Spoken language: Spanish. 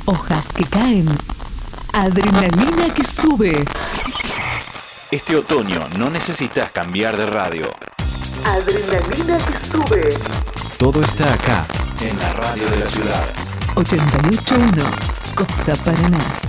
Hojas que caen. Adrenalina que sube. Este otoño no necesitas cambiar de radio. Adrenalina que sube. Todo está acá, en la radio de la ciudad. 88.1 Costa Paraná.